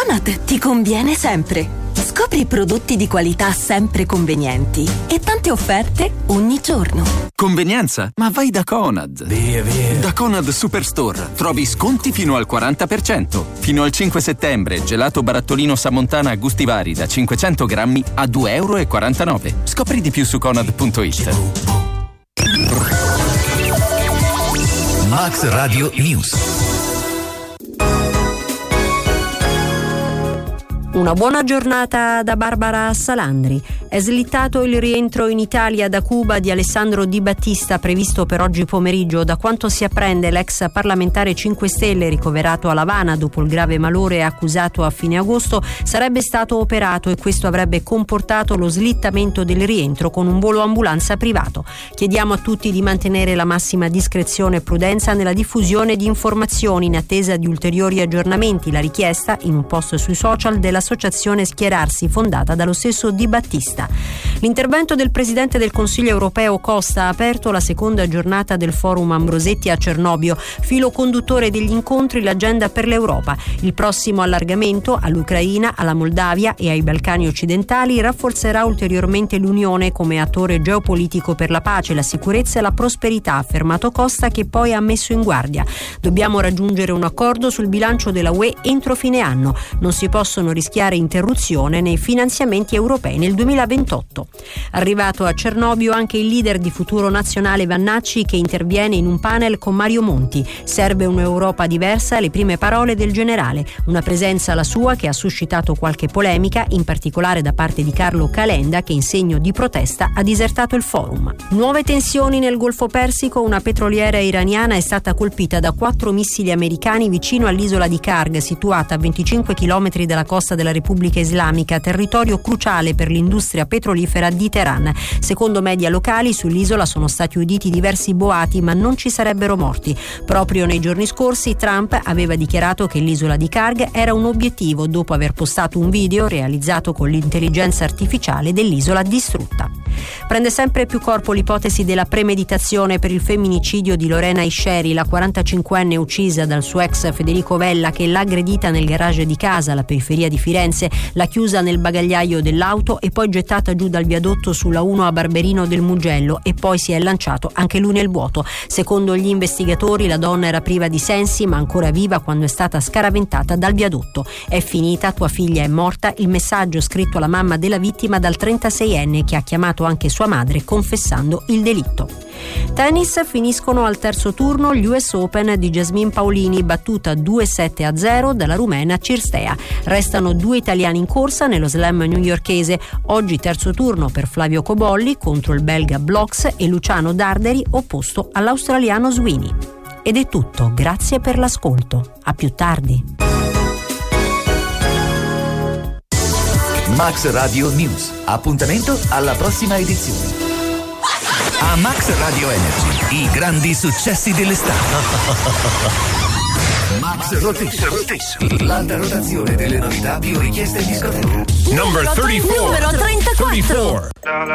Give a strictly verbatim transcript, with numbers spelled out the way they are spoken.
Conad ti conviene sempre. Scopri prodotti di qualità sempre convenienti e tante offerte ogni giorno. Convenienza? Ma vai da Conad. Via, via. Da Conad Superstore trovi sconti fino al quaranta per cento. Fino al cinque settembre, gelato barattolino Samontana a gusti vari da cinquecento grammi a due e quarantanove euro. Scopri di più su conad punto it. Max Radio News. Una buona giornata da Barbara Salandri. È slittato il rientro in Italia da Cuba di Alessandro Di Battista, previsto per oggi pomeriggio. Da quanto si apprende, l'ex parlamentare cinque Stelle, ricoverato a L'Avana dopo il grave malore accusato a fine agosto, sarebbe stato operato, e questo avrebbe comportato lo slittamento del rientro con un volo ambulanza privato. Chiediamo a tutti di mantenere la massima discrezione e prudenza nella diffusione di informazioni in attesa di ulteriori aggiornamenti. La richiesta, in un post sui social, della Associazione Schierarsi, fondata dallo stesso Di Battista. L'intervento del presidente del Consiglio europeo Costa ha aperto la seconda giornata del forum Ambrosetti a Cernobbio, filo conduttore degli incontri l'agenda per l'Europa. Il prossimo allargamento all'Ucraina, alla Moldavia e ai Balcani occidentali rafforzerà ulteriormente l'Unione come attore geopolitico per la pace, la sicurezza e la prosperità, ha affermato Costa, che poi ha messo in guardia. Dobbiamo raggiungere un accordo sul bilancio della U E entro fine anno. Non si possono rischiare interruzione nei finanziamenti europei nel duemilaventotto. Arrivato a Cernobbio anche il leader di Futuro Nazionale Vannacci, che interviene in un panel con Mario Monti. Serve un'Europa diversa, le prime parole del generale. Una presenza, la sua, che ha suscitato qualche polemica, in particolare da parte di Carlo Calenda, che in segno di protesta ha disertato il forum. Nuove tensioni nel Golfo Persico. Una petroliera iraniana è stata colpita da quattro missili americani vicino all'isola di Karg, situata a venticinque chilometri dalla costa della Repubblica Islamica, territorio cruciale per l'industria petrolifera di Teheran. Secondo media locali, sull'isola sono stati uditi diversi boati, ma non ci sarebbero morti. Proprio nei giorni scorsi Trump aveva dichiarato che l'isola di Karg era un obiettivo, dopo aver postato un video realizzato con l'intelligenza artificiale dell'isola distrutta. Prende sempre più corpo l'ipotesi della premeditazione per il femminicidio di Lorena Isceri, la quarantacinquenne uccisa dal suo ex Federico Vella, che l'ha aggredita nel garage di casa alla periferia di Firenze, l'ha chiusa nel bagagliaio dell'auto e poi gettata giù dal viadotto sulla uno a Barberino del Mugello, e poi si è lanciato anche lui nel vuoto. Secondo gli investigatori la donna era priva di sensi, ma ancora viva quando è stata scaraventata dal viadotto. È finita, tua figlia è morta, il messaggio scritto alla mamma della vittima dal trentaseienne, che ha chiamato anche sua madre confessando il delitto. Tennis, finiscono al terzo turno gli U S Open di Jasmine Paolini, battuta due sette a zero dalla rumena Cirstea. Restano due italiani in corsa nello slam newyorkese. Oggi terzo turno per Flavio Cobolli contro il belga Blox e Luciano Darderi, opposto all'australiano Sweeney. Ed è tutto, grazie per l'ascolto. A più tardi. Max Radio News. Appuntamento alla prossima edizione. A Max Radio Energy, i grandi successi dell'estate. Max Rotation, l'alta rotazione delle novità più richieste in discoteca. Number thirty-four. Numero trentaquattro. thirty-four.